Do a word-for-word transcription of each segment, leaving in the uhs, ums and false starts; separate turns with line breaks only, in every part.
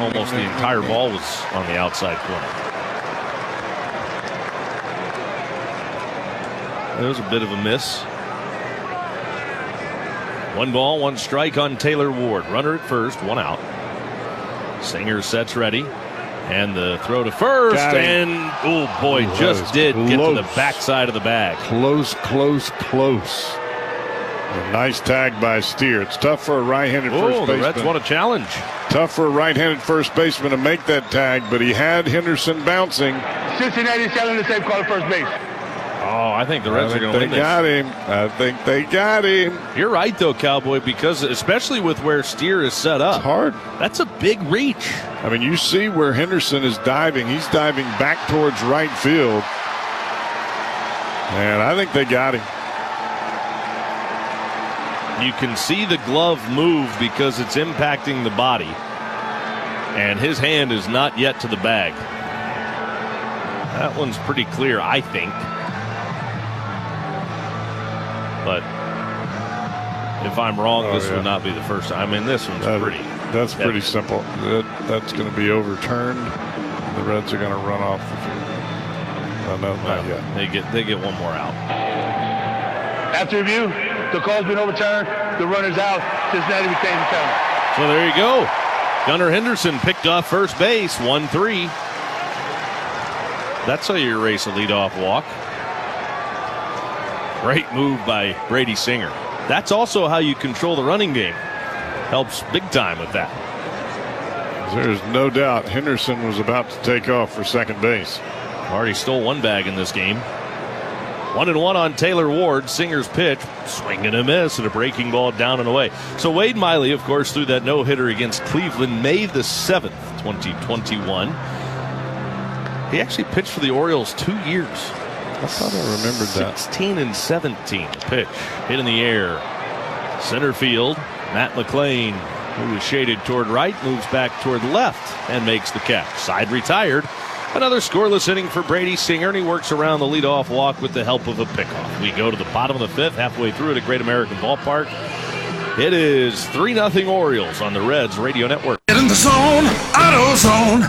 almost the entire ball was on the outside corner. It was a bit of a miss. One ball, one strike on Taylor Ward. Runner at first, one out. Singer sets ready. And the throw to first. And, oh boy,
Ooh,
just did
close.
get to the backside of the bag.
Close, close, close. A nice tag by Steer. It's tough for a right-handed
Oh,
first
the
baseman.
Reds want a challenge.
Tough for a right-handed first baseman to make that tag, but he had Henderson bouncing.
Cincinnati selling the same call at first base.
Oh, I think the Reds
I
are
think
going to
they
win this.
got him. I think they got him.
You're right, though, Cowboy, because especially with where Steer is set up.
It's hard.
That's a big reach.
I mean, you see where Henderson is diving. He's diving back towards right field. And I think they got him.
You can see the glove move because it's impacting the body. And his hand is not yet to the bag. That one's pretty clear, I think. But if I'm wrong,
Oh,
this
yeah.
would not be the first time. I mean, this one's
That-
pretty.
That's
heavy.
pretty simple. That, that's going to be overturned. The Reds are going to run off the field. No, no, not
Well,
yet.
they get they get one more out.
After review, the call's been overturned. The runner's out. Cincinnati retains the count.
So there you go. Gunnar Henderson picked off first base, one three. That's how you erase a leadoff walk. Great move by Brady Singer. That's also how you control the running game. Helps big time with that.
There's no doubt Henderson was about to take off for second base.
Already stole one bag in this game. One and one on Taylor Ward. Singer's pitch, swing and a miss, and a breaking ball down and away. So Wade Miley, of course, threw that no-hitter against Cleveland May the seventh, twenty twenty-one. He actually pitched for the Orioles two years.
I thought I remembered that.
sixteen and seventeen. Pitch hit in the air. Center field. Matt McLean, who is shaded toward right, moves back toward left and makes the catch. Side retired. Another scoreless inning for Brady Singer, and he works around the leadoff walk with the help of a pickoff. We go to the bottom of the fifth, halfway through it at Great American Ballpark. It is three nothing Orioles on the Reds Radio Network.
Get in the zone, AutoZone.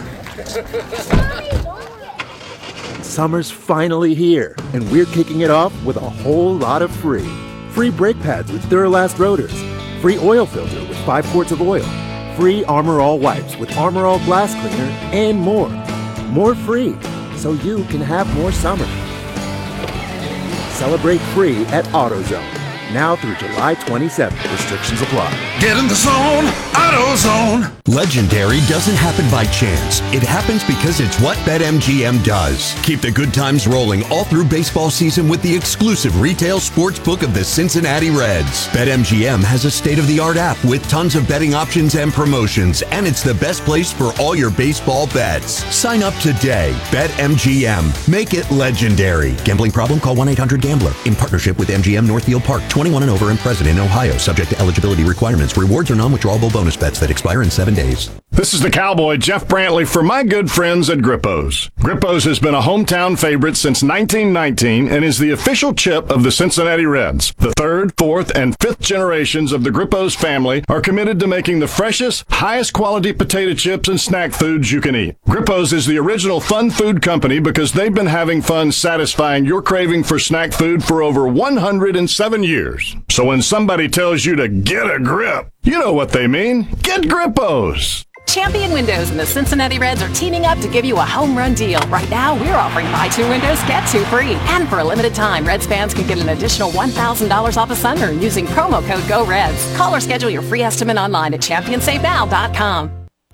Summer's finally here, and we're kicking it off with a whole lot of free. Free brake pads with Duralast rotors. Free oil filter with five quarts of oil. Free Armor All wipes with Armor All glass cleaner, and more. More free, so you can have more summer. Celebrate free at AutoZone. Now through July twenty-seventh. Restrictions apply.
Get in the zone, AutoZone.
Legendary doesn't happen by chance. It happens because it's what BetMGM does. Keep the good times rolling all through baseball season with the exclusive retail sports book of the Cincinnati Reds. BetMGM has a state-of-the-art app with tons of betting options and promotions, and it's the best place for all your baseball bets. Sign up today. BetMGM. Make it legendary. Gambling problem? Call one eight hundred gambler. In partnership with M G M Northfield Park. twenty-one and over and present in Ohio. Subject to eligibility requirements. Rewards are non-withdrawable bonus bets that expire in seven days.
This is the Cowboy, Jeff Brantley, for my good friends at Grippo's. Grippo's has been a hometown favorite since nineteen nineteen and is the official chip of the Cincinnati Reds. The third, fourth, and fifth generations of the Grippo's family are committed to making the freshest, highest quality potato chips and snack foods you can eat. Grippo's is the original fun food company because they've been having fun satisfying your craving for snack food for over one hundred seven years. So when somebody tells you to get a grip, you know what they mean. Get Grippo's.
Champion Windows and the Cincinnati Reds are teaming up to give you a home run deal. Right now, we're offering buy two windows, get two free. And for a limited time, Reds fans can get an additional one thousand dollars off a sunroom using promo code GOREDS. Call or schedule your free estimate online at champion save now dot com.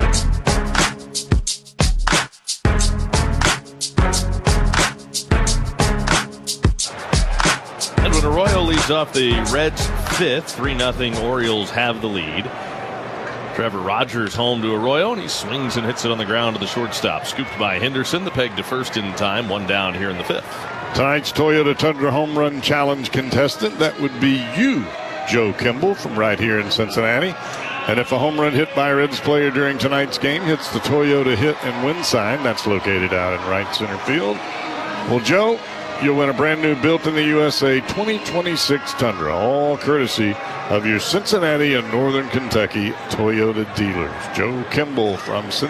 Edwin Arroyo leads off the Reds fifth. three nothing Orioles have the lead. Trevor Rogers home to Arroyo, and he swings and hits it on the ground to the shortstop. Scooped by Henderson. The peg to first in time. One down here in the fifth.
Tonight's Toyota Tundra Home Run Challenge contestant, that would be you, Joe Kimball, from right here in Cincinnati. And if a home run hit by a Reds player during tonight's game hits the Toyota hit and win sign, that's located out in right center field. Well, Joe, you'll win a brand new built in the U S A twenty twenty-six Tundra, all courtesy of your Cincinnati and Northern Kentucky Toyota dealers. Joe Kimball from Cincinnati.